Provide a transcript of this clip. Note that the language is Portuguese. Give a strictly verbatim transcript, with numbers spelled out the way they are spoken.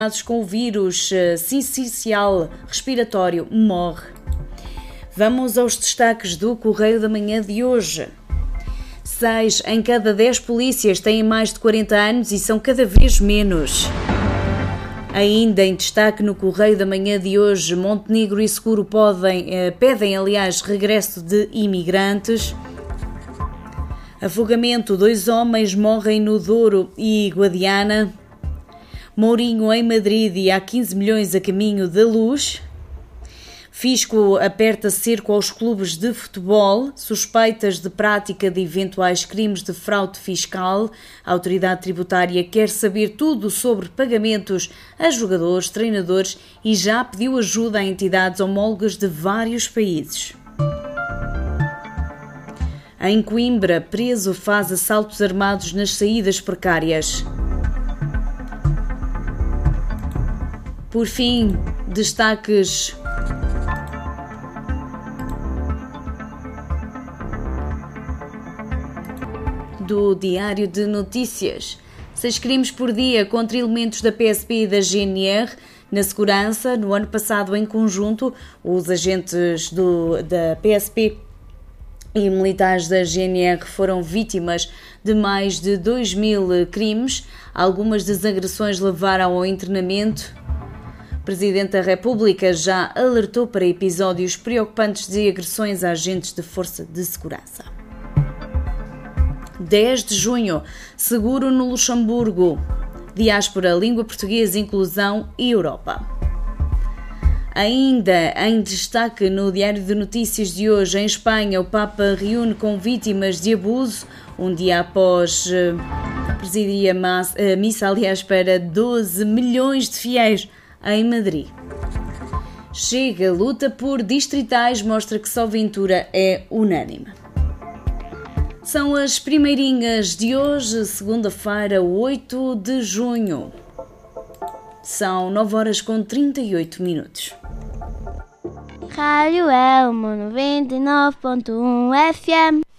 com o vírus sincicial respiratório morre. Vamos aos destaques do Correio da Manhã de hoje. Seis em cada dez polícias têm mais de quarenta anos e são cada vez menos. Ainda em destaque no Correio da Manhã de hoje, Montenegro e Seguro podem, eh, pedem, aliás, regresso de imigrantes. Afogamento, dois homens morrem no Douro e Guadiana. Mourinho em Madrid e há quinze milhões a caminho da luz. Fisco aperta cerco aos clubes de futebol, suspeitas de prática de eventuais crimes de fraude fiscal. A autoridade tributária quer saber tudo sobre pagamentos a jogadores, treinadores e já pediu ajuda a entidades homólogas de vários países. Em Coimbra, preso faz assaltos armados nas saídas precárias. Por fim, destaques do Diário de Notícias. Seis crimes por dia contra elementos da P S P e da G N R na segurança. No ano passado, em conjunto, os agentes do, da P S P e militares da G N R foram vítimas de mais de dois mil crimes. Algumas das agressões levaram ao internamento. O Presidente da República já alertou para episódios preocupantes de agressões a agentes de força de segurança. dez de junho, seguro no Luxemburgo. Diáspora, língua portuguesa, inclusão e Europa. Ainda em destaque no Diário de Notícias de hoje, em Espanha, o Papa reúne com vítimas de abuso, um dia após uh, presidir a missa, aliás, para doze milhões de fiéis em Madrid. Chega, luta por distritais, mostra que só Ventura é unânime. São as primeirinhas de hoje, segunda-feira, oito de junho. São nove horas com trinta e oito minutos. Rádio Elmo noventa e nove ponto um F M.